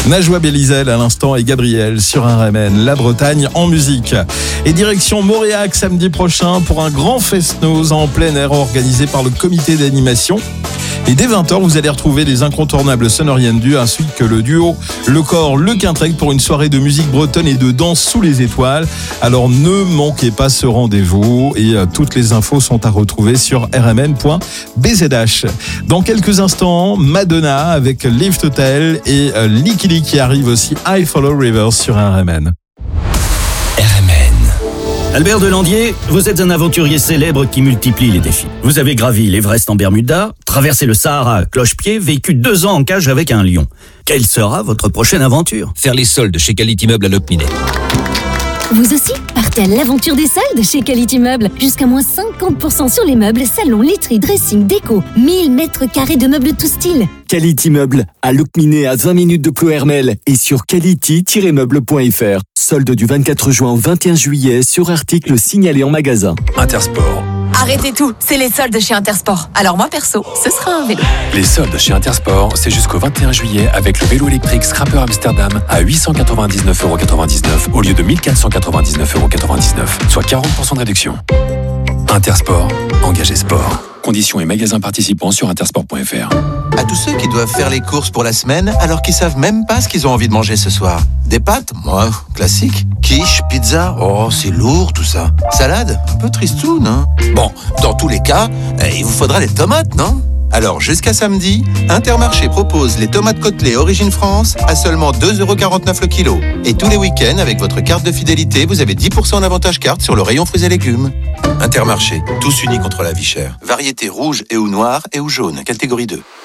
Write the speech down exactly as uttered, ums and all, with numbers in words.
Najwa Bélizel à l'instant et Gabriel sur R M N, la Bretagne en musique. Et direction Mauriac samedi prochain pour un grand fest-noz en plein air organisé par le comité d'animation. Et dès vingt heures, vous allez retrouver les incontournables Sonoriendu ainsi que le duo Le Corps, Le Quintrec pour une soirée de musique bretonne et de danse sous les étoiles. Alors ne manquez pas ce rendez-vous et euh, toutes les infos sont à retrouver sur r m n point b z h. Dans quelques instants, Madonna avec Lift Hotel et euh, Licky Lee qui arrive aussi, I Follow Rivers sur R M N. R M N. Albert Delandier, vous êtes un aventurier célèbre qui multiplie les défis. Vous avez gravi l'Everest en Bermuda, traversé le Sahara à cloche-pied, vécu deux ans en cage avec un lion. Quelle sera votre prochaine aventure ? Faire les soldes chez Qualité Meubles à Locminé. Vous aussi, partez à l'aventure des soldes chez Qualité Meubles. Jusqu'à moins cinquante pour cent sur les meubles, salons, literie, dressing, déco. mille mètres carrés de meubles tout style. Qualité Meubles à Locminé à vingt minutes de Ploërmel et sur quality tiret meubles point f r. Solde du vingt-quatre juin au vingt et un juillet sur articles signalés en magasin. Intersport. Arrêtez tout, c'est les soldes chez Intersport. Alors moi perso, ce sera un vélo. Les soldes chez Intersport, c'est jusqu'au vingt et un juillet avec le vélo électrique Scrapper Amsterdam à huit cent quatre-vingt-dix-neuf euros quatre-vingt-dix-neuf au lieu de mille quatre cent quatre-vingt-dix-neuf euros quatre-vingt-dix-neuf, soit quarante pour cent de réduction. Intersport, engagé sport. Conditions et magasins participants sur intersport point f r. À tous ceux qui doivent faire les courses pour la semaine alors qu'ils savent même pas ce qu'ils ont envie de manger ce soir. Des pâtes, moi, classique. Quiche, pizza, oh c'est lourd tout ça. Salade, un peu tristoun, hein. Bon, dans tous les cas, il vous faudra des tomates, non ? Alors jusqu'à samedi, Intermarché propose les tomates Côtelets Origine France à seulement deux euros quarante-neuf le kilo. Et tous les week-ends, avec votre carte de fidélité, vous avez dix pour cent d'avantage carte sur le rayon fruits et légumes. Intermarché, tous unis contre la vie chère. Variété rouge et ou noire et ou jaune, catégorie deux.